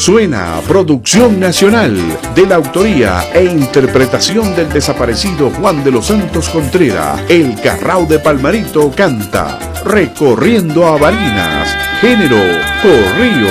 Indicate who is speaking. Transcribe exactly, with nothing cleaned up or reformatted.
Speaker 1: Suena Producción Nacional, de la autoría e interpretación del desaparecido Juan de los Santos Contreras. El Carrao de Palmarito canta Recorriendo a Barinas, género corrido.